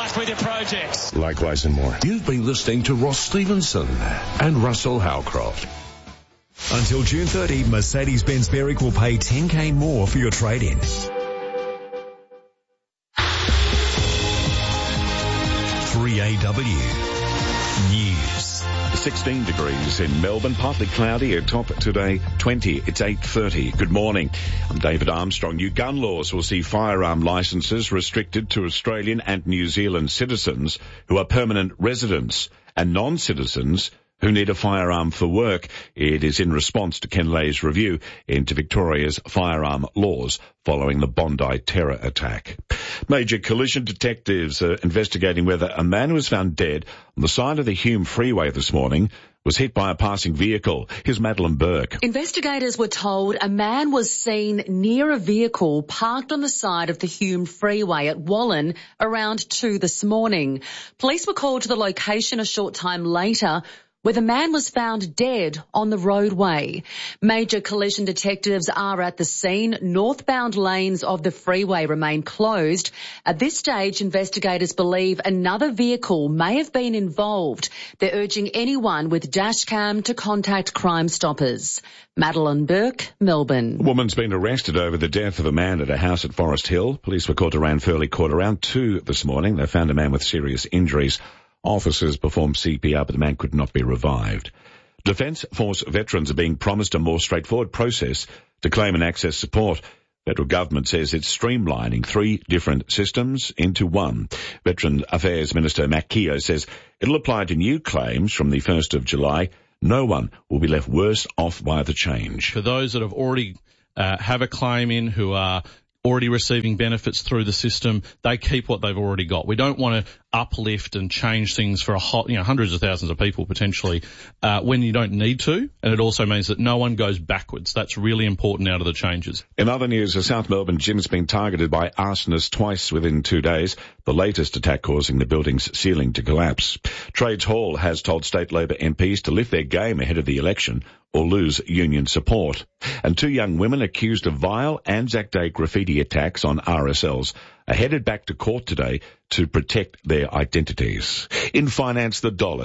luck with your projects. Likewise and more. You've been listening to Ross Stevenson and Russell Howcroft. Until June 30, Mercedes-Benz Berwick will pay $10,000 more for your trade-in. 3AW News. 16 degrees in Melbourne, partly cloudy, a top today 20. It's 8:30. Good morning. I'm David Armstrong. New gun laws will see firearm licences restricted to Australian and New Zealand citizens who are permanent residents and non-citizens who need a firearm for work. It is in response to Ken Lay's review into Victoria's firearm laws following the Bondi terror attack. Major collision detectives are investigating whether a man who was found dead on the side of the Hume Freeway this morning was hit by a passing vehicle. Here's Madeline Burke. Investigators were told a man was seen near a vehicle parked on the side of the Hume Freeway at Wallen around 2 this morning. Police were called to the location a short time later, where the man was found dead on the roadway. Major collision detectives are at the scene. Northbound lanes of the freeway remain closed. At this stage, investigators believe another vehicle may have been involved. They're urging anyone with dashcam to contact Crime Stoppers. Madeline Burke, Melbourne. A woman's been arrested over the death of a man at a house at Forest Hill. Police were called to Ranfurly Court around 2 this morning. They found a man with serious injuries. Officers performed CPR, but the man could not be revived. Defence Force veterans are being promised a more straightforward process to claim and access support. Federal government says it's streamlining 3 different systems into one. Veteran Affairs Minister Matt Keogh says it'll apply to new claims from the 1st of July. No one will be left worse off by the change. For those that have already have a claim in, who are already receiving benefits through the system, they keep what they've already got. We don't want to uplift and change things for hundreds of thousands of people potentially when you don't need to, and it also means that no one goes backwards. That's really important out of the changes. In other news, a South Melbourne gym's been targeted by arsonists twice within 2 days, the latest attack causing the building's ceiling to collapse. Trades Hall has told state Labor MPs to lift their game ahead of the election or lose union support. And 2 young women accused of vile Anzac Day graffiti attacks on RSLs are headed back to court today to protect their identities. In finance, the dollar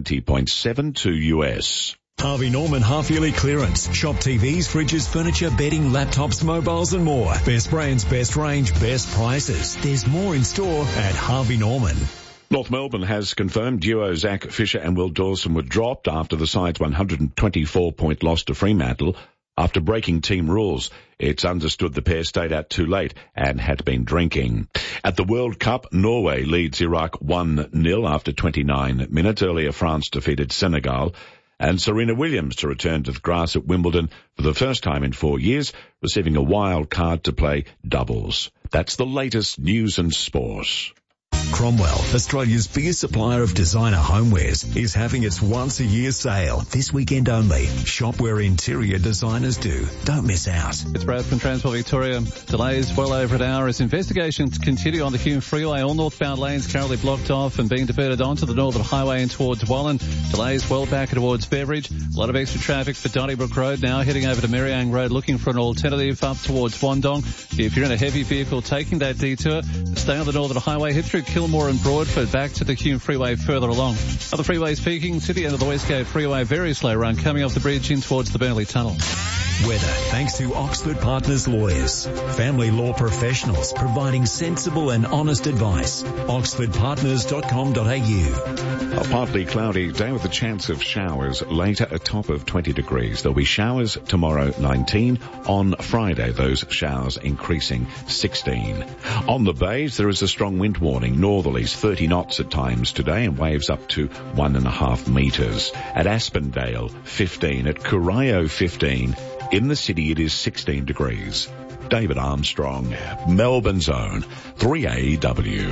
70.72 US. Harvey Norman half-yearly clearance. Shop TVs, fridges, furniture, bedding, laptops, mobiles and more. Best brands, best range, best prices. There's more in store at Harvey Norman. North Melbourne has confirmed duo Zach Fisher and Will Dawson were dropped after the side's 124-point loss to Fremantle after breaking team rules. It's understood the pair stayed out too late and had been drinking. At the World Cup, Norway leads Iraq 1-0 after 29 minutes. Earlier, France defeated Senegal. And Serena Williams to return to the grass at Wimbledon for the first time in 4 years, receiving a wild card to play doubles. That's the latest news and sport. Cromwell, Australia's biggest supplier of designer homewares, is having its once-a-year sale this weekend only. Shop where interior designers do. Don't miss out. It's Brad from Transport Victoria. Delays well over an hour as investigations continue on the Hume Freeway. All northbound lanes currently blocked off and being diverted onto the Northern Highway and towards Wallen. Delays well back towards Beveridge. A lot of extra traffic for Donnybrook Road now, heading over to Miriang Road looking for an alternative up towards Wandong. If you're in a heavy vehicle taking that detour, stay on the Northern Highway, head through Kilmore and Broadford back to the Hume Freeway further along. Other freeways peaking, City end of the Westgate Freeway, very slow run coming off the bridge in towards the Burnley Tunnel. Weather thanks to Oxford Partners Lawyers. Family law professionals providing sensible and honest advice. oxfordpartners.com.au. A partly cloudy day with a chance of showers. Later, a top of 20 degrees. There'll be showers tomorrow, 19. On Friday, those showers increasing, 16. On the bays, there is a strong wind warning. Northerlies, 30 knots at times today, and waves up to 1.5 metres. At Aspendale, 15. At Corio, 15. In the city, it is 16 degrees. David Armstrong, Melbourne's own 3AW.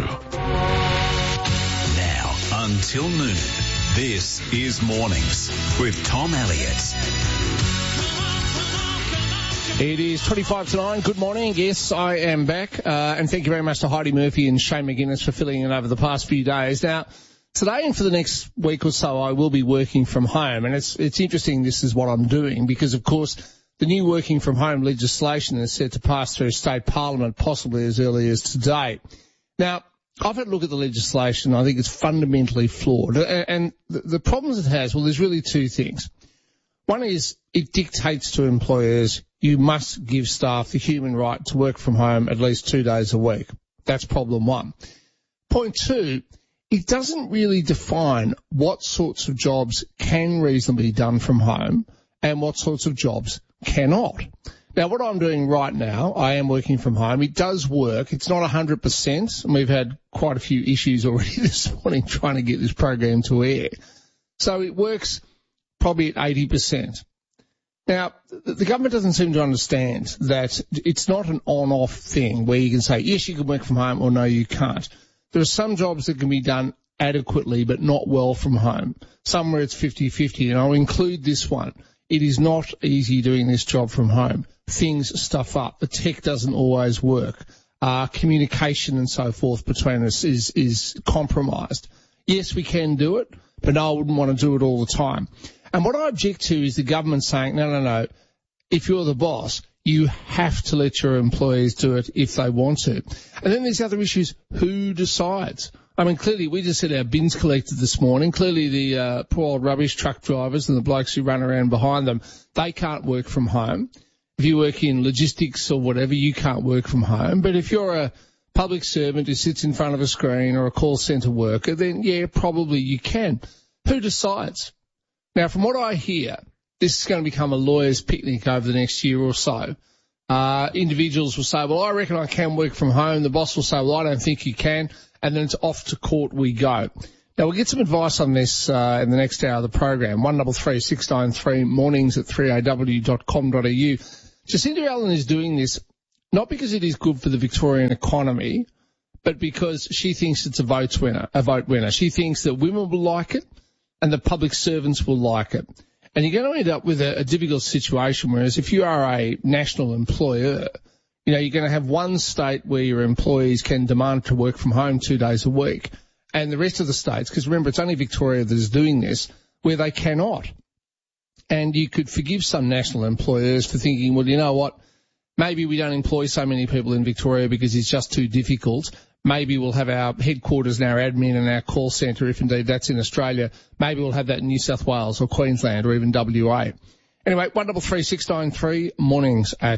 Now, until noon, this is Mornings with Tom Elliott. It is 25 to 9. Good morning. Yes, I am back. And thank you very much to Heidi Murphy and Shane McGuinness for filling in over the past few days. Now, today and for the next week or so, I will be working from home. And it's interesting this is what I'm doing because, of course, the new working from home legislation is set to pass through state parliament possibly as early as today. Now, I've had a look at the legislation. I think it's fundamentally flawed. And the problems it has, well, there's really two things. One is it dictates to employers you must give staff the human right to work from home at least 2 days a week. That's problem one. Point two, it doesn't really define what sorts of jobs can reasonably be done from home and what sorts of jobs cannot. Now, what I'm doing right now, I am working from home. It does work. It's not 100%, and we've had quite a few issues already this morning trying to get this program to air. So it works probably at 80%. Now, the government doesn't seem to understand that it's not an on-off thing where you can say, yes, you can work from home, or no, you can't. There are some jobs that can be done adequately but not well from home. Somewhere it's 50-50, and I'll include this one. It is not easy doing this job from home. Things stuff up. The tech doesn't always work. Communication and so forth between us is compromised. Yes, we can do it, but no, I wouldn't want to do it all the time. And what I object to is the government saying, no, if you're the boss, you have to let your employees do it if they want to. And then there's other issues. Who decides? I mean, clearly, we just had our bins collected this morning. Clearly, the poor old rubbish truck drivers and the blokes who run around behind them, they can't work from home. If you work in logistics or whatever, you can't work from home. But if you're a public servant who sits in front of a screen or a call centre worker, then, yeah, probably you can. Who decides? Now, from what I hear, this is going to become a lawyer's picnic over the next year or so. Individuals will say, well, I reckon I can work from home. The boss will say, well, I don't think you can. And then it's off to court we go. Now, we'll get some advice on this in the next hour of the program. 133 693 mornings at 3aw.com.au. Jacinda Allen is doing this not because it is good for the Victorian economy, but because she thinks it's a vote winner. She thinks that women will like it and the public servants will like it. And you're going to end up with a difficult situation, whereas if you are a national employer, you're going to have one state where your employees can demand to work from home 2 days a week, and the rest of the states, because remember, it's only Victoria that is doing this, where they cannot. And you could forgive some national employers for thinking, well, you know what, maybe we don't employ so many people in Victoria because it's just too difficult. Maybe we'll have our headquarters and our admin and our call centre, if indeed that's in Australia. Maybe we'll have that in New South Wales or Queensland or even WA. Anyway, 133 693 mornings at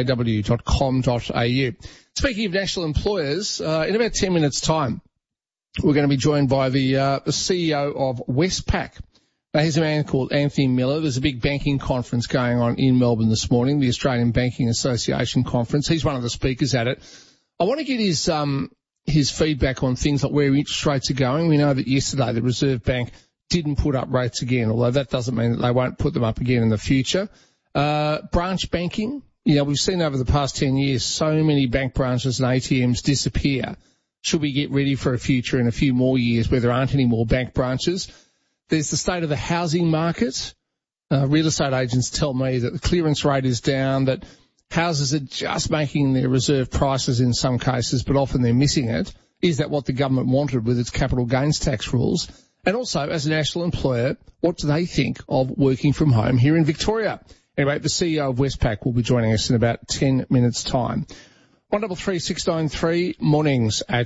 3aw.com.au. Speaking of national employers, in about 10 minutes' time, we're going to be joined by the CEO of Westpac. Now, here's a man called Anthony Miller. There's a big banking conference going on in Melbourne this morning, the Australian Banking Association conference. He's one of the speakers at it. I want to get his feedback on things like where interest rates are going. We know that yesterday the Reserve Bank didn't put up rates again, although that doesn't mean that they won't put them up again in the future. Branch banking. We've seen over the past 10 years so many bank branches and ATMs disappear. Should we get ready for a future in a few more years where there aren't any more bank branches? There's the state of the housing market. Real estate agents tell me that the clearance rate is down, that houses are just making their reserve prices in some cases, but often they're missing it. Is that what the government wanted with its capital gains tax rules? And also, as a national employer, what do they think of working from home here in Victoria? Anyway, the CEO of Westpac will be joining us in about 10 minutes' time. 133 693 mornings at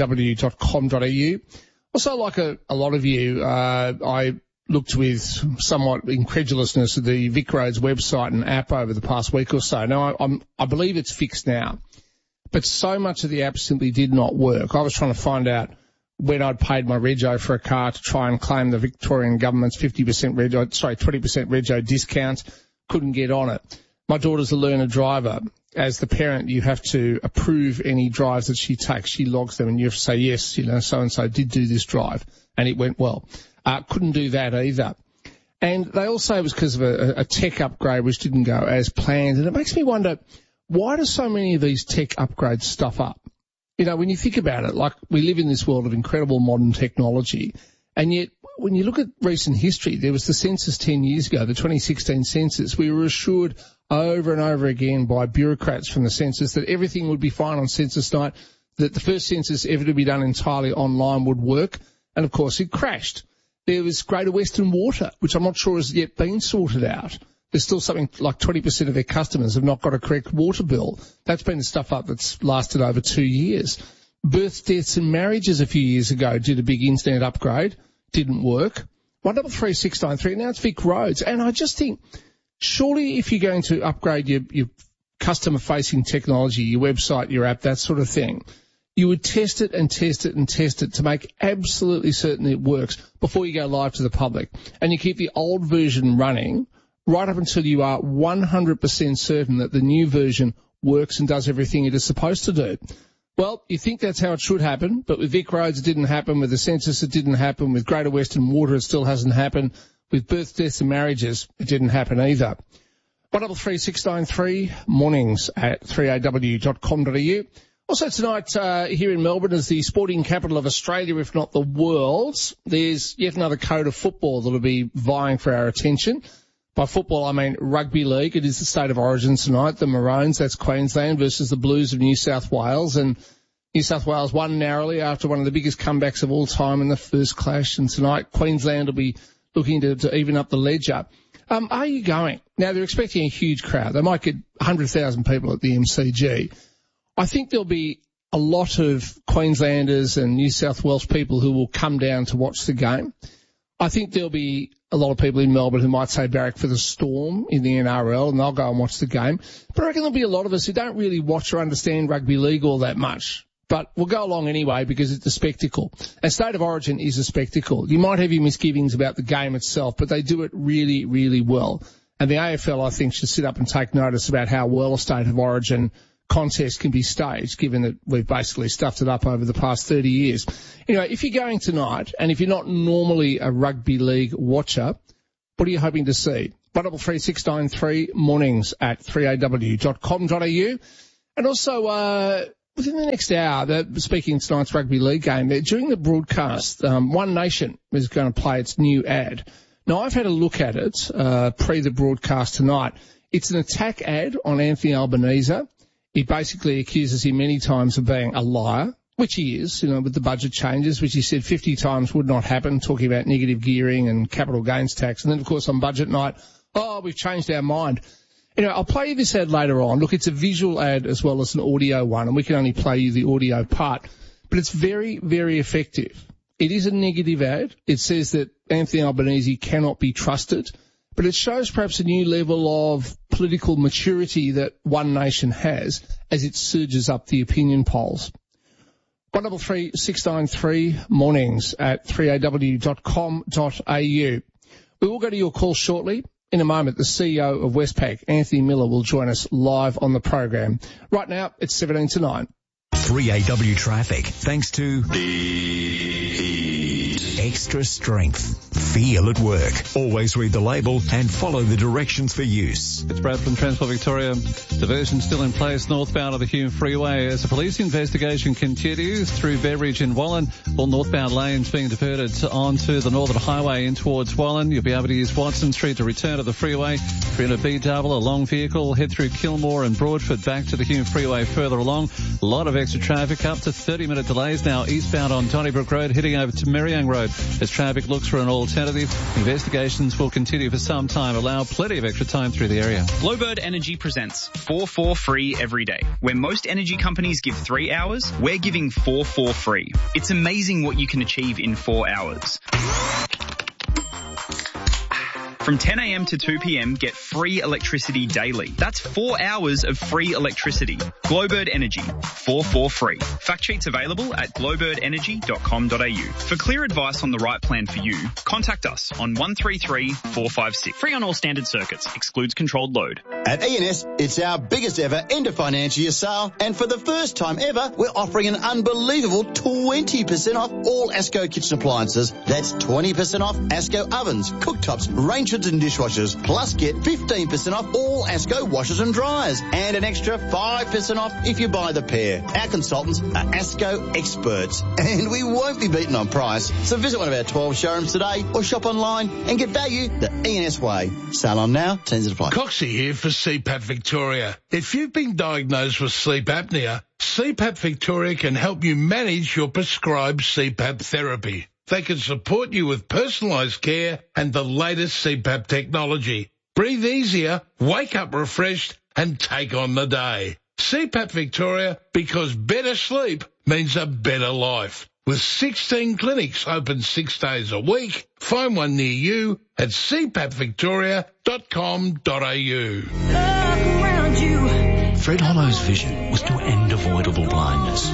3aw.com.au. Also, like a lot of you, I looked with somewhat incredulousness at the Vic Roads website and app over the past week or so. Now, I believe it's fixed now, but so much of the app simply did not work. I was trying to find out when I'd paid my rego for a car to try and claim the Victorian government's 20% rego discount. Couldn't get on it. My daughter's a learner driver. As the parent, you have to approve any drives that she takes. She logs them and you have to say, yes, so-and-so did do this drive and it went well. Couldn't do that either. And they all say it was because of a tech upgrade which didn't go as planned. And it makes me wonder, why do so many of these tech upgrades stuff up? When you think about it, like we live in this world of incredible modern technology, and yet when you look at recent history, there was the census 10 years ago, the 2016 census. We were assured over and over again by bureaucrats from the census that everything would be fine on census night, that the first census ever to be done entirely online would work. And, of course, it crashed. There was Greater Western Water, which I'm not sure has yet been sorted out. There's still something like 20% of their customers have not got a correct water bill. That's been the stuff up that's lasted over 2 years. Births, deaths and marriages a few years ago did a big internet upgrade. Didn't work. 133693. Now it's Vic Roads. And I just think, surely if you're going to upgrade your customer-facing technology, your website, your app, that sort of thing, you would test it and test it and test it to make absolutely certain it works before you go live to the public. And you keep the old version running right up until you are 100% certain that the new version works and does everything it is supposed to do. Well, you think that's how it should happen, but with Vic Roads it didn't happen, with the census it didn't happen, with Greater Western Water it still hasn't happened, with births, deaths and marriages it didn't happen either. 133693, mornings at 3aw.com.au. Also tonight here in Melbourne is the sporting capital of Australia, if not the world. There's yet another code of football that will be vying for our attention. By football, I mean rugby league. It is the state of origin tonight. The Maroons, that's Queensland, versus the Blues of New South Wales. And New South Wales won narrowly after one of the biggest comebacks of all time in the first clash. And tonight, Queensland will be looking to even up the ledger. Are you going? Now, they're expecting a huge crowd. They might get 100,000 people at the MCG. I think there'll be a lot of Queenslanders and New South Wales people who will come down to watch the game. I think there'll be a lot of people in Melbourne who might say barrack for the Storm in the NRL, and they'll go and watch the game. But I reckon there'll be a lot of us who don't really watch or understand rugby league all that much. But we'll go along anyway because it's a spectacle. And State of Origin is a spectacle. You might have your misgivings about the game itself, but they do it really, really well. And the AFL, I think, should sit up and take notice about how well a State of Origin contest can be staged, given that we've basically stuffed it up over the past 30 years. Anyway, if you're going tonight, and if you're not normally a rugby league watcher, what are you hoping to see? 133693, mornings at 3aw.com.au. And also, within the next hour, speaking of tonight's rugby league game, during the broadcast, One Nation is going to play its new ad. Now, I've had a look at it pre the broadcast tonight. It's an attack ad on Anthony Albanese. He basically accuses him many times of being a liar, which he is, with the budget changes, which he said 50 times would not happen, talking about negative gearing and capital gains tax. And then, of course, on budget night, we've changed our mind. Anyway, I'll play you this ad later on. Look, it's a visual ad as well as an audio one, and we can only play you the audio part. But it's very, very effective. It is a negative ad. It says that Anthony Albanese cannot be trusted. But it shows perhaps a new level of political maturity that One Nation has as it surges up the opinion polls. 133693, mornings at 3aw.com.au. We will go to your call shortly. In a moment, the CEO of Westpac, Anthony Miller, will join us live on the program. Right now, it's 17 to 9. 3AW traffic, thanks to Extra Strength. Feel at work. Always read the label and follow the directions for use. It's Brad from Transport Victoria. Diversion still in place northbound of the Hume Freeway as a police investigation continues through Beveridge and Wallen. All northbound lanes being diverted onto the Northern Highway in towards Wallen. You'll be able to use Watson Street to return to the freeway. If you're in a B-double, a long vehicle, head through Kilmore and Broadford back to the Hume Freeway further along. A lot of extra traffic, up to 30-minute delays now eastbound on Donnybrook Road, heading over to Merriang Road as traffic looks for an alternative. Investigations will continue for some time. Allow plenty of extra time through the area. Glowbird Energy presents 4 for free every day. Where most energy companies give 3 hours, we're giving 4 for free. It's amazing what you can achieve in 4 hours. From 10 a.m. to 2 p.m, get free electricity daily. That's 4 hours of free electricity. Glowbird Energy, 4 for free. Fact sheets available at glowbirdenergy.com.au. For clear advice on the right plan for you, contact us on 133 456. Free on all standard circuits. Excludes controlled load. At ENS, it's our biggest ever end of financial year sale, and for the first time ever, we're offering an unbelievable 20% off all ASCO kitchen appliances. That's 20% off ASCO ovens, cooktops, range hoods and dishwashers, plus get 15% off all ASCO washers and dryers, and an extra 5% off if you buy the pair. Our consultants are ASCO experts, and we won't be beaten on price. So visit one of our 12 showrooms today or shop online and get value the ENS way. Sale on now, terms apply. Coxie here for CPAP Victoria. If you've been diagnosed with sleep apnea, CPAP Victoria can help you manage your prescribed CPAP therapy. They can support you with personalised care and the latest CPAP technology. Breathe easier, wake up refreshed, and take on the day. CPAP Victoria, because better sleep means a better life. With 16 clinics open 6 days a week, find one near you at cpatvictoria.com.au. Fred Hollow's vision was to end avoidable blindness.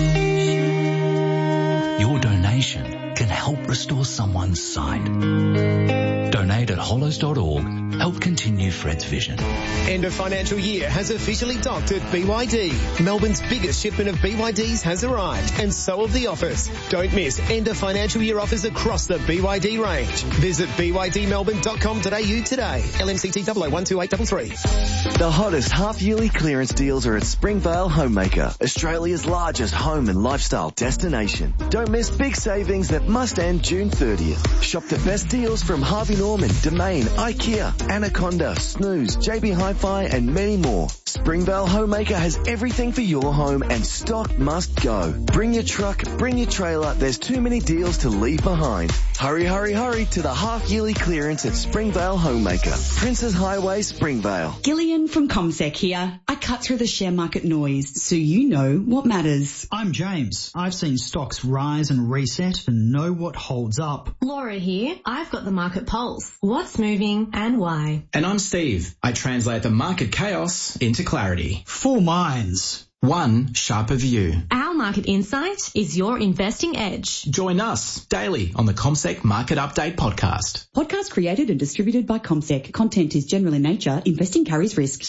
Your donation can help restore someone's sight. Donate at hollows.org. Help continue Fred's vision. End of financial year has officially docked at BYD. Melbourne's biggest shipment of BYDs has arrived, and so have the offers. Don't miss end of financial year offers across the BYD range. Visit bydmelbourne.com.au today. LMCT 001283. The hottest half-yearly clearance deals are at Springvale Homemaker, Australia's largest home and lifestyle destination. Don't miss big savings that must end June 30th. Shop the best deals from Harvey Norman, Domain, IKEA, Anaconda, Snooze, JB Hi-Fi and many more. Springvale Homemaker has everything for your home and stock must go. Bring your truck, bring your trailer, there's too many deals to leave behind. Hurry, hurry, hurry to the half-yearly clearance at Springvale Homemaker. Princes Highway, Springvale. Gillian from CommSec here. I cut through the share market noise so you know what matters. I'm James. I've seen stocks rise and reset and know what holds up. Laura here. I've got the market pulse. What's moving and why? And I'm Steve. I translate the market chaos into clarity. 4 minds. One sharper view. Our market insight is your investing edge. Join us daily on the CommSec Market Update podcast. Podcast created and distributed by CommSec. Content is general in nature. Investing carries risk.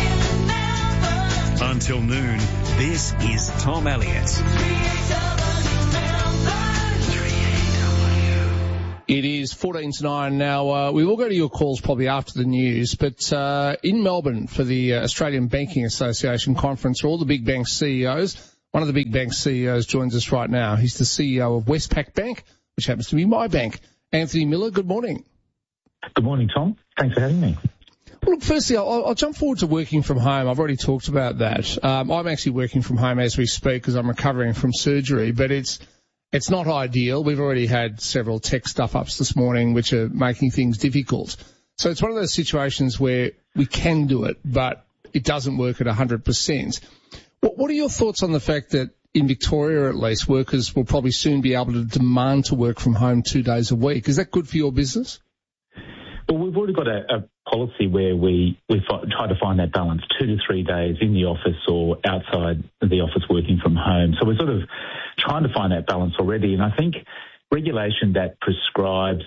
Until noon, this is Tom Elliott. It is 14 to 9 now. We will go to your calls probably after the news, but in Melbourne for the Australian Banking Association conference, all the big bank CEOs. One of the big bank CEOs joins us right now. He's the CEO of Westpac Bank, which happens to be my bank. Anthony Miller, good morning. Good morning, Tom. Thanks for having me. Well, look, firstly, I'll jump forward to working from home. I've already talked about that. I'm actually working from home as we speak because I'm recovering from surgery, but it's not ideal. We've already had several tech stuff-ups this morning which are making things difficult. So it's one of those situations where we can do it, but it doesn't work at 100%. What are your thoughts on the fact that in Victoria, at least, workers will probably soon be able to demand to work from home 2 days a week? Is that good for your business? Well, we've already got a policy where we try to find that balance, 2 to 3 days in the office or outside the office working from home. So we're sort of trying to find that balance already. And I think regulation that prescribes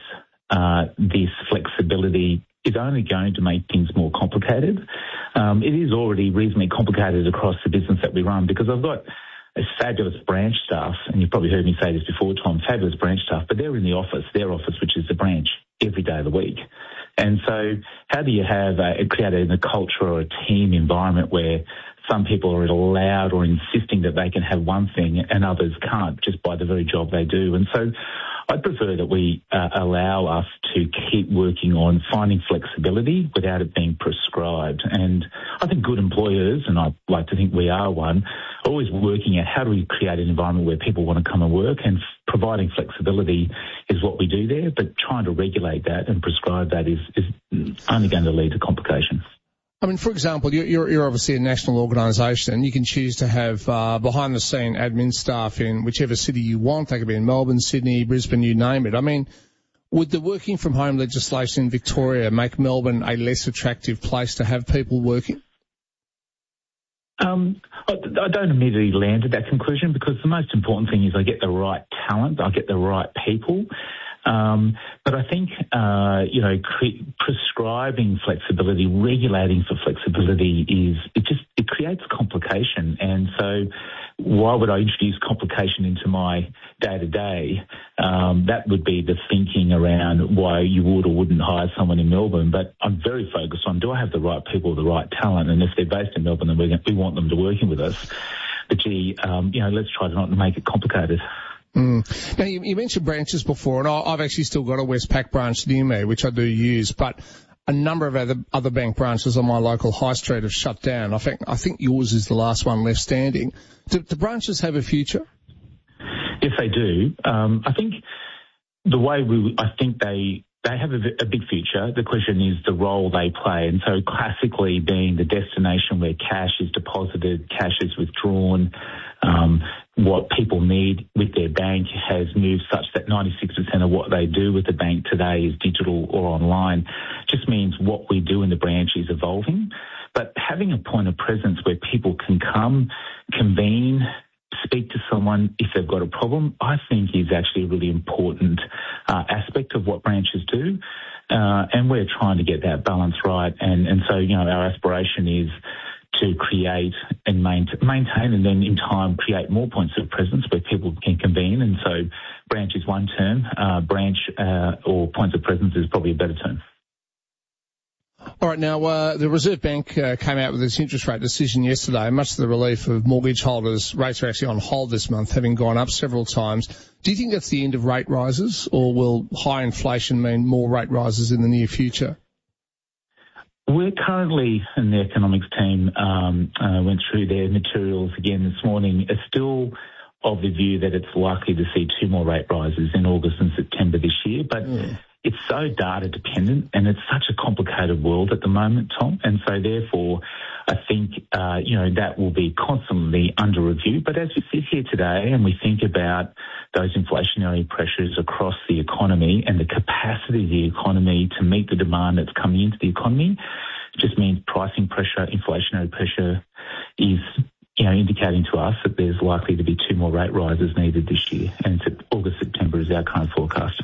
this flexibility is only going to make things more complicated. It is already reasonably complicated across the business that we run because I've got a fabulous branch staff, and you've probably heard me say this before, Tom, fabulous branch staff, but they're in the office, their office, which is the branch, every day of the week. And so how do you have create a culture or a team environment where some people are allowed or insisting that they can have one thing and others can't just by the very job they do? And so I'd prefer that we allow us to keep working on finding flexibility without it being prescribed. And I think good employers, and I'd like to think we are one, are always working at how do we create an environment where people want to come and work, and providing flexibility is what we do there, but trying to regulate that and prescribe that is only going to lead to complications. I mean, for example, you're obviously a national organisation. You can choose to have behind-the-scene admin staff in whichever city you want. They could be in Melbourne, Sydney, Brisbane, you name it. I mean, would the working from home legislation in Victoria make Melbourne a less attractive place to have people working? I don't immediately land at that conclusion because the most important thing is I get the right talent, I get the right people. But I think, prescribing flexibility, regulating for flexibility it creates complication. And so why would I introduce complication into my day-to-day? That would be the thinking around why you would or wouldn't hire someone in Melbourne. But I'm very focused on, do I have the right people, the right talent? And if they're based in Melbourne, then we want them to working with us. But let's try to not make it complicated. Now, you mentioned branches before, and I've actually still got a Westpac branch near me, which I do use, but a number of other bank branches on my local high street have shut down. I think yours is the last one left standing. Do branches have a future? Yes, they do. I think the way I think they have a big future. The question is the role they play. And so classically being the destination where cash is deposited, cash is withdrawn, what people need with their bank has moved such that 96% of what they do with the bank today is digital or online. Just means what we do in the branch is evolving. But having a point of presence where people can come, convene, speak to someone if they've got a problem, I think is actually a really important aspect of what branches do. And we're trying to get that balance right. And so, our aspiration is to create and maintain and then in time create more points of presence where people can convene. And so branch is one term. Branch or points of presence is probably a better term. All right, now, the Reserve Bank came out with its interest rate decision yesterday. Much to the relief of mortgage holders, rates are actually on hold this month, having gone up several times. Do you think that's the end of rate rises, or will high inflation mean more rate rises in the near future? We're currently, and the economics team went through their materials again this morning, are still of the view that it's likely to see 2 more rate rises in August and September this year. But it's so data dependent and it's such a complicated world at the moment, Tom. And so therefore, I think, that will be constantly under review. But as we sit here today and we think about those inflationary pressures across the economy and the capacity of the economy to meet the demand that's coming into the economy, it just means pricing pressure, inflationary pressure is, indicating to us that there's likely to be 2 more rate rises needed this year. And August, September is our current forecast.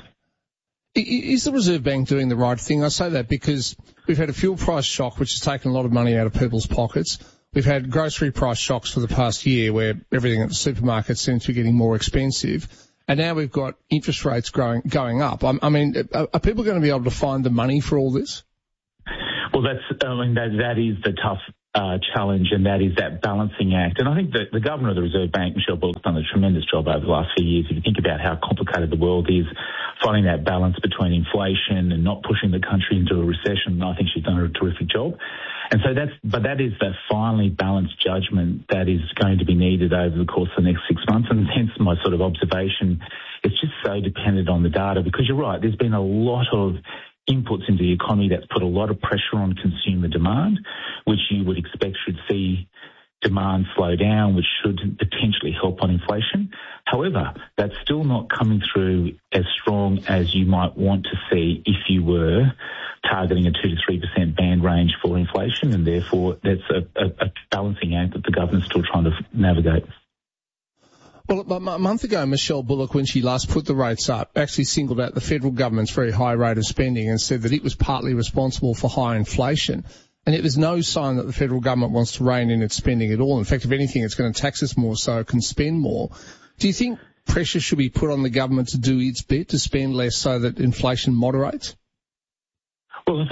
Is the Reserve Bank doing the right thing? I say that because we've had a fuel price shock, which has taken a lot of money out of people's pockets. We've had grocery price shocks for the past year where everything at the supermarket seems to be getting more expensive. And now we've got interest rates going up. I mean, are people going to be able to find the money for all this? Well, that is the tough challenge, and that is that balancing act. And I think that the Governor of the Reserve Bank, Michelle Bullock, has done a tremendous job over the last few years. If you think about how complicated the world is, finding that balance between inflation and not pushing the country into a recession, I think she's done a terrific job. And so that is the finely balanced judgment that is going to be needed over the course of the next 6 months. And hence my sort of observation, it's just so dependent on the data, because you're right, there's been a lot of inputs into the economy that's put a lot of pressure on consumer demand, which you would expect should see demand slow down, which should potentially help on inflation. However, that's still not coming through as strong as you might want to see if you were targeting a 2 to 3% band range for inflation, and therefore that's a balancing act that the government's still trying to navigate. Well, a month ago, Michelle Bullock, when she last put the rates up, actually singled out the federal government's very high rate of spending and said that it was partly responsible for high inflation. And it was no sign that the federal government wants to rein in its spending at all. In fact, if anything, it's going to tax us more so it can spend more. Do you think pressure should be put on the government to do its bit to spend less so that inflation moderates? Well,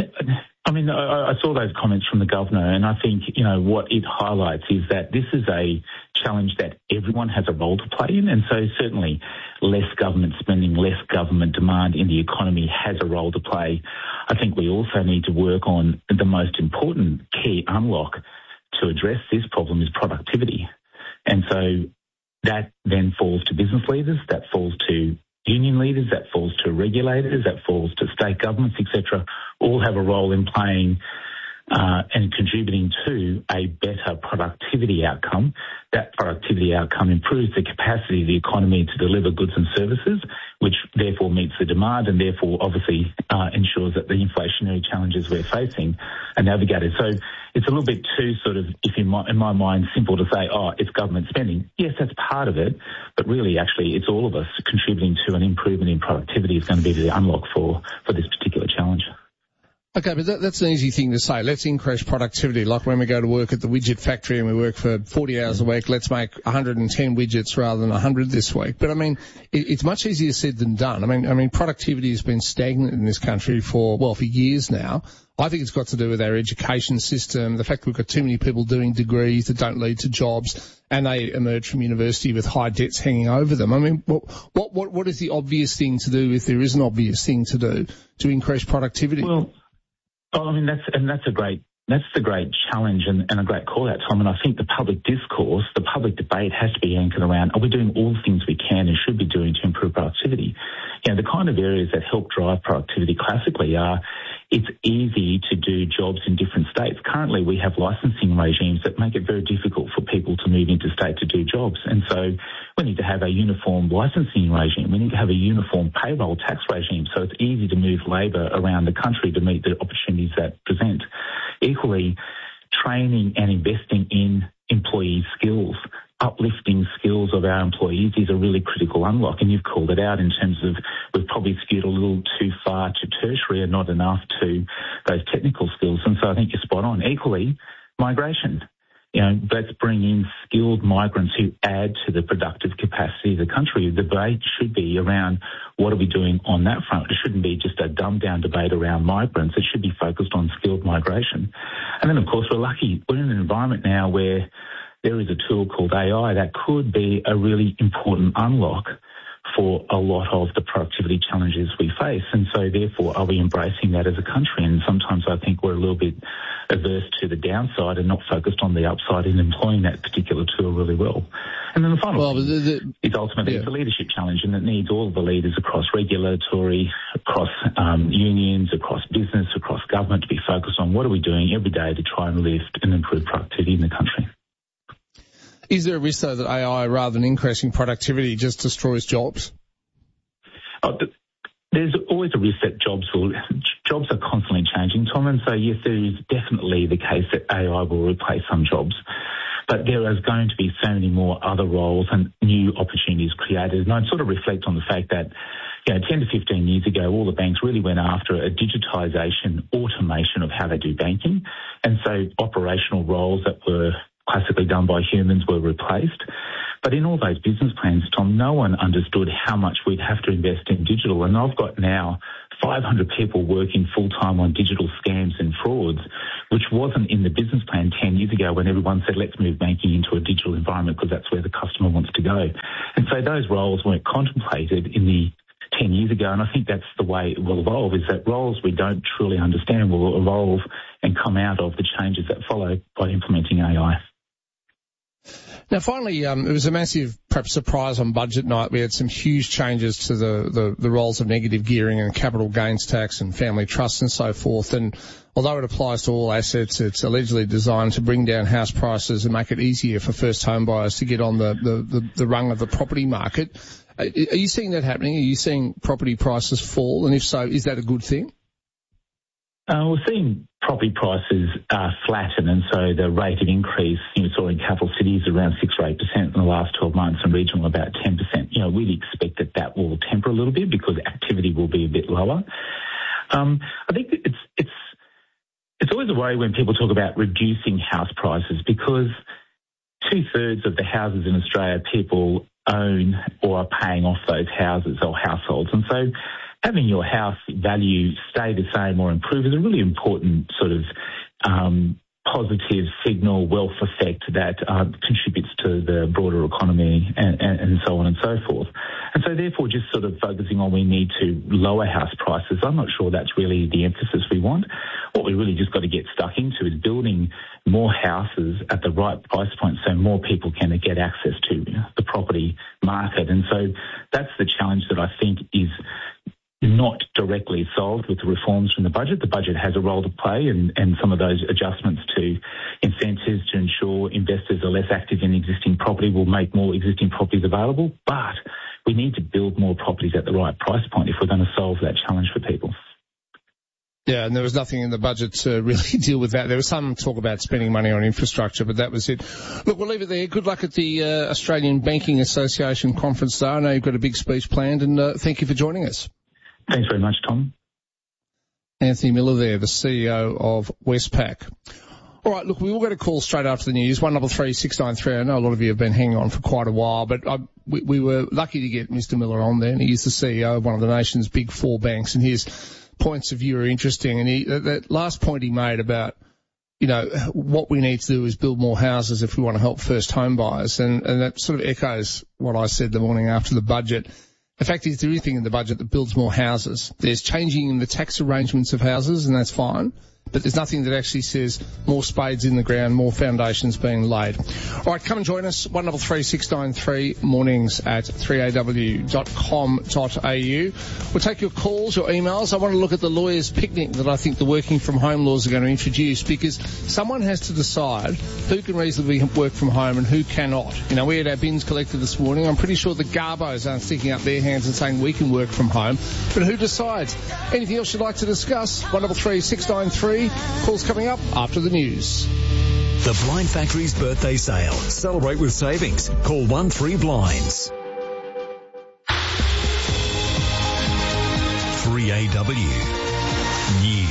I saw those comments from the Governor, and I think, what it highlights is that this is a challenge that everyone has a role to play in. And so certainly less government spending, less government demand in the economy has a role to play. I think we also need to work on the most important key unlock to address this problem is productivity. And so that then falls to business leaders, that falls to union leaders, that falls to regulators, that falls to state governments, etc., all have a role in playing and contributing to a better productivity outcome. That productivity outcome improves the capacity of the economy to deliver goods and services, which therefore meets the demand and therefore obviously ensures that the inflationary challenges we're facing are navigated. So it's a little bit too sort of, in my mind, simple to say, it's government spending. Yes, that's part of it, but really actually it's all of us contributing to an improvement in productivity is going to be the unlock for this particular challenge. Okay, but that's an easy thing to say. Let's increase productivity. Like when we go to work at the widget factory and we work for 40 hours a week, let's make 110 widgets rather than 100 this week. But I mean, it's much easier said than done. I mean, productivity has been stagnant in this country for years now. I think it's got to do with our education system, the fact that we've got too many people doing degrees that don't lead to jobs, and they emerge from university with high debts hanging over them. I mean, what is the obvious thing to do, if there is an obvious thing to do, to increase productivity? Well, that's the great challenge and a great call out, Tom. And I think the public discourse, the public debate has to be anchored around, are we doing all the things we can and should be doing to improve productivity? The kind of areas that help drive productivity classically are, it's easy to do jobs in different states. Currently, we have licensing regimes that make it very difficult for people to move interstate to do jobs. And so We need to have a uniform licensing regime. We need to have a uniform payroll tax regime so it's easy to move labour around the country to meet the opportunities that present. Equally, training and investing in employee skills, uplifting skills of our employees is a really critical unlock. And you've called it out in terms of we've probably skewed a little too far to tertiary and not enough to those technical skills. And so I think you're spot on. Equally, migration. Let's bring in skilled migrants who add to the productive capacity of the country. The debate should be around what are we doing on that front. It shouldn't be just a dumbed-down debate around migrants. It should be focused on skilled migration. And then, of course, we're lucky. We're in an environment now where there is a tool called AI that could be a really important unlock for a lot of the productivity challenges we face. And so, therefore, are we embracing that as a country? And sometimes I think we're a little bit averse to the downside and not focused on the upside in employing that particular tool really well. And then the final thing is ultimately it's a leadership challenge, and it needs all of the leaders across regulatory, across unions, across business, across government to be focused on what are we doing every day to try and lift and improve productivity in the country. Is there a risk, though, that AI, rather than increasing productivity, just destroys jobs? There's always a risk that jobs are constantly changing, Tom, and so yes, there is definitely the case that AI will replace some jobs. But there is going to be so many more other roles and new opportunities created. And I'd sort of reflect on the fact that 10 to 15 years ago, all the banks really went after a digitisation, automation of how they do banking. And so operational roles that were classically done by humans were replaced. But in all those business plans, Tom, no one understood how much we'd have to invest in digital. And I've got now 500 people working full-time on digital scams and frauds, which wasn't in the business plan 10 years ago when everyone said, let's move banking into a digital environment because that's where the customer wants to go. And so those roles weren't contemplated in the 10 years ago, and I think that's the way it will evolve, is that roles we don't truly understand will evolve and come out of the changes that follow by implementing AI. Now, finally, it was a massive, perhaps, surprise on budget night. We had some huge changes to the roles of negative gearing and capital gains tax and family trusts and so forth. And although it applies to all assets, it's allegedly designed to bring down house prices and make it easier for first home buyers to get on the rung of the property market. Are you seeing that happening? Are you seeing property prices fall? And if so, is that a good thing? We're seeing property prices flatten, and so the rate of increase you saw in capital cities around 6 or 8% in the last 12 months, and regional about 10%. We'd expect that will temper a little bit because activity will be a bit lower. I think it's always a worry when people talk about reducing house prices because 2/3 of the houses in Australia people own or are paying off those houses or households, and so having your house value stay the same or improve is a really important sort of positive signal, wealth effect that contributes to the broader economy and so on and so forth. And so therefore just sort of focusing on we need to lower house prices, I'm not sure that's really the emphasis we want. What we really just got to get stuck into is building more houses at the right price point so more people can get access to the property market. And so that's the challenge that I think is not directly solved with the reforms from the budget. The budget has a role to play and some of those adjustments to incentives to ensure investors are less active in existing property will make more existing properties available. But we need to build more properties at the right price point if we're going to solve that challenge for people. Yeah, and there was nothing in the budget to really deal with that. There was some talk about spending money on infrastructure, but that was it. Look, we'll leave it there. Good luck at the Australian Banking Association conference, though. I know you've got a big speech planned, and thank you for joining us. Thanks very much, Tom. Anthony Miller there, the CEO of Westpac. All right, look, we will get a call straight after the news, 133 693. I know a lot of you have been hanging on for quite a while, but we were lucky to get Mr. Miller on there, and he is the CEO of one of the nation's big four banks, and his points of view are interesting. And that last point he made about, what we need to do is build more houses if we want to help first home buyers, and that sort of echoes what I said the morning after the budget. In fact, is there anything in the budget that builds more houses? There's changing in the tax arrangements of houses, and that's fine. but there's nothing that actually says more spades in the ground, more foundations being laid. All right, come and join us, 133693, mornings at 3aw.com.au. We'll take your calls, your emails. I want to look at the lawyers' picnic that I think the working from home laws are going to introduce, because someone has to decide who can reasonably work from home and who cannot. You know, we had our bins collected this morning. I'm pretty sure the Garbos aren't sticking up their hands and saying we can work from home. But who decides? Anything else you'd like to discuss? 133693. Calls coming up after the news. The Blind Factory's birthday sale. Celebrate with savings. Call 13-BLINDS. 3AW News.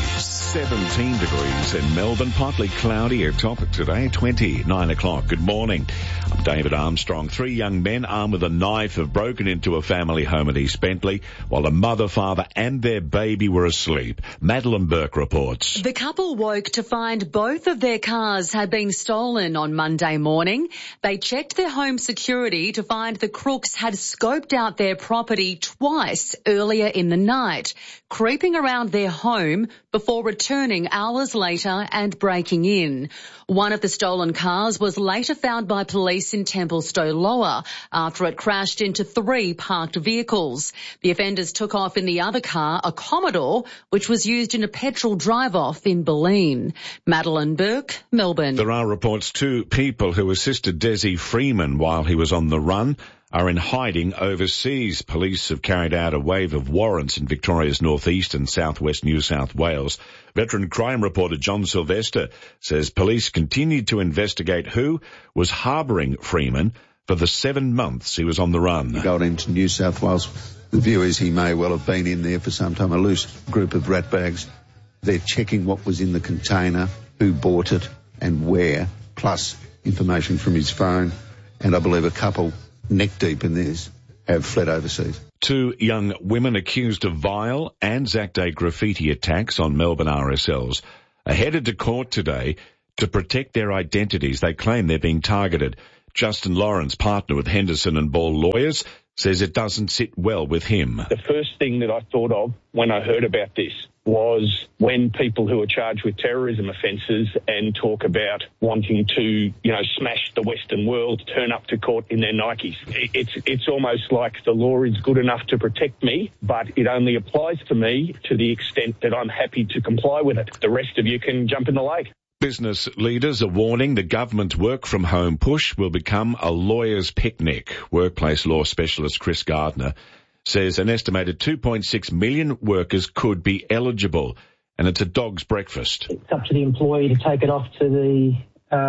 17 degrees in Melbourne, partly cloudy at top today, 9 o'clock. Good morning. I'm David Armstrong. 3 young men armed with a knife have broken into a family home at East Bentley while the mother, father and their baby were asleep. Madeline Burke reports. The couple woke to find both of their cars had been stolen on Monday morning. They checked their home security to find the crooks had scoped out their property twice earlier in the night, creeping around their home before returning hours later and breaking in. One of the stolen cars was later found by police in Templestowe Lower after it crashed into 3 parked vehicles. The offenders took off in the other car, a Commodore, which was used in a petrol drive-off in Bulleen. Madeline Burke, Melbourne. There are reports 2 people who assisted Desi Freeman while he was on the run are in hiding overseas. Police have carried out a wave of warrants in Victoria's northeast and southwest New South Wales. Veteran crime reporter John Sylvester says police continued to investigate who was harbouring Freeman for the 7 months he was on the run. He got into New South Wales. The view is he may well have been in there for some time. A loose group of rat bags. They're checking what was in the container, who bought it and where, plus information from his phone. And I believe a couple neck deep in this have fled overseas. 2 young women accused of vile Anzac Day graffiti attacks on Melbourne RSLs are headed to court today to protect their identities. They claim they're being targeted. Justin Lawrence, partner with Henderson and Ball Lawyers, says it doesn't sit well with him. The first thing that I thought of when I heard about this was when people who are charged with terrorism offences and talk about wanting to, smash the Western world, turn up to court in their Nikes. It's almost like the law is good enough to protect me, but it only applies to me to the extent that I'm happy to comply with it. The rest of you can jump in the lake. Business leaders are warning the government's work-from-home push will become a lawyer's picnic. Workplace law specialist Chris Gardner says an estimated 2.6 million workers could be eligible, and it's a dog's breakfast. It's up to the employee to take it off to the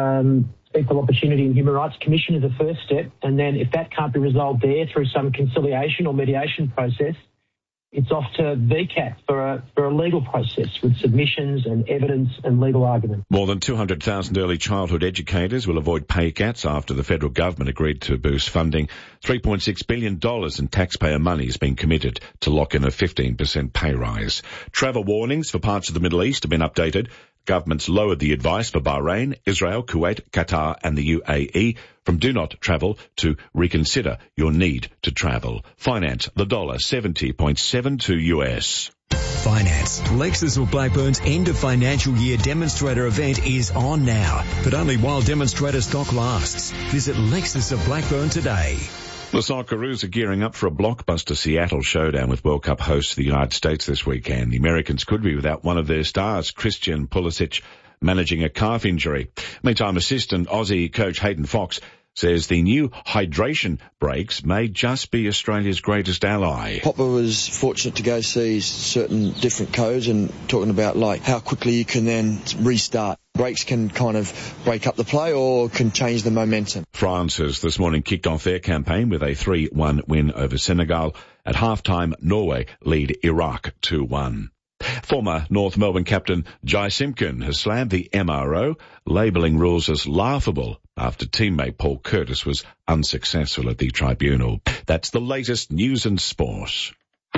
Equal Opportunity and Human Rights Commission as a first step, and then if that can't be resolved there through some conciliation or mediation process, it's off to VCAT for a legal process with submissions and evidence and legal argument. More than 200,000 early childhood educators will avoid pay cuts after the federal government agreed to boost funding. $3.6 billion in taxpayer money has been committed to lock in a 15% pay rise. Travel warnings for parts of the Middle East have been updated. Governments lowered the advice for Bahrain, Israel, Kuwait, Qatar and the UAE from do not travel to reconsider your need to travel. Finance, the dollar, 70.72 US. Finance. Lexus of Blackburn's end of financial year demonstrator event is on now, but only while demonstrator stock lasts. Visit Lexus of Blackburn today. The Socceroos are gearing up for a blockbuster Seattle showdown with World Cup hosts the United States this weekend. The Americans could be without one of their stars, Christian Pulisic, managing a calf injury. Meantime, assistant Aussie coach Hayden Fox says the new hydration breaks may just be Australia's greatest ally. Popper was fortunate to go see certain different codes and talking about like how quickly you can then restart. Breaks can kind of break up the play or can change the momentum. France has this morning kicked off their campaign with a 3-1 win over Senegal. At halftime, Norway lead Iraq 2-1. Former North Melbourne captain Jai Simpkin has slammed the MRO, labelling rules as laughable after teammate Paul Curtis was unsuccessful at the tribunal. That's the latest news and sport.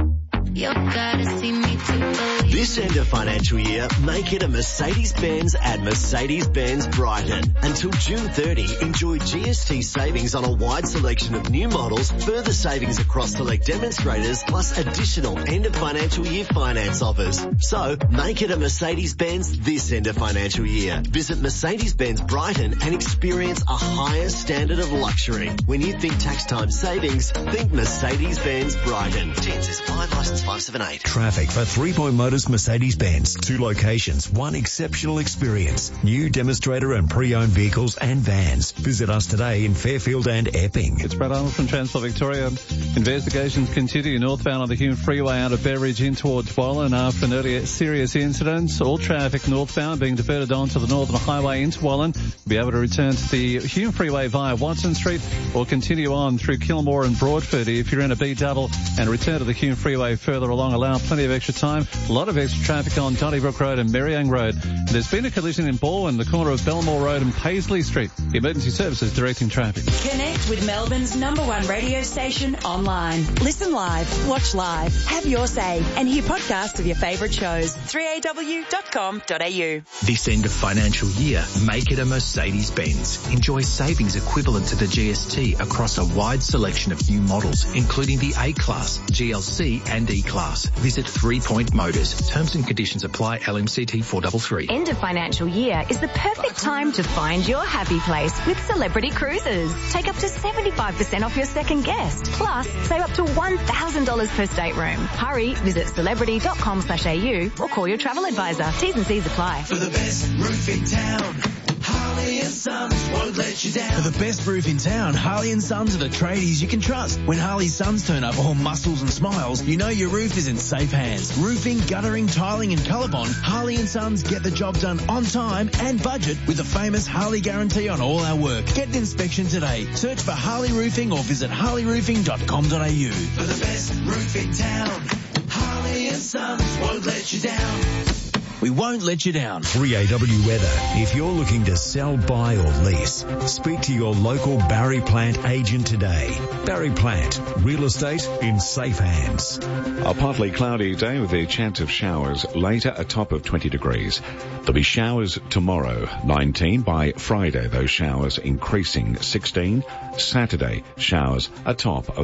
You gotta see me to believe. This end of financial year, make it a Mercedes-Benz at Mercedes-Benz Brighton. Until June 30, enjoy GST savings on a wide selection of new models, further savings across select demonstrators, plus additional end of financial year finance offers. So, make it a Mercedes-Benz this end of financial year. Visit Mercedes-Benz Brighton and experience a higher standard of luxury. When you think tax time savings, think Mercedes-Benz Brighton. TNC's 5 licence 578. Traffic for 3 Point Motors Mercedes-Benz. 2 locations, 1 exceptional experience. New demonstrator and pre-owned vehicles and vans. Visit us today in Fairfield and Epping. It's Brad Arnold from Transport Victoria. Investigations continue northbound on the Hume Freeway out of Beveridge in towards Wallen after an earlier serious incident. All traffic northbound being diverted onto the Northern Highway into Wallen. Be able to return to the Hume Freeway via Watson Street or continue on through Kilmore and Broadford. If you're in a B-double and return to the Hume Freeway further along, allow plenty of extra time. A lot of extra traffic on Donnybrook Road and Merriang Road. There's been a collision in Balwyn, the corner of Belmore Road and Paisley Street. Emergency Services directing traffic. Connect with Melbourne's #1 radio station online. Listen live, watch live, have your say, and hear podcasts of your favourite shows. 3aw.com.au. This end of financial year, make it a Mercedes-Benz. Enjoy savings equivalent to the GST across a wide selection of new models, including the A-Class, GLC and E-Class. Visit 3 Point Motors. Terms and conditions apply. LMCT 433. End of financial year is the perfect time to find your happy place with Celebrity Cruises. Take up to 75% off your second guest. Plus, save up to $1,000 per stateroom. Hurry, visit celebrity.com/au or call your travel advisor. T's and C's apply. For the best roof in town, Harley & Sons won't let you down. For the best roof in town, Harley & Sons are the tradies you can trust. When Harley & Sons turn up all muscles and smiles, you know your roof is in safe hands. Roofing, guttering, tiling and colour bond, Harley & Sons get the job done on time and budget with the famous Harley guarantee on all our work. Get an inspection today. Search for Harley Roofing or visit harleyroofing.com.au. For the best roof in town, Harley & Sons won't let you down. We won't let you down. 3AW Weather. If you're looking to sell, buy or lease, speak to your local Barry Plant agent today. Barry Plant. Real estate in safe hands. A partly cloudy day with a chance of showers. Later, a top of 20 degrees. There'll be showers tomorrow, 19. By Friday, those showers increasing, 16. Saturday, showers, a top of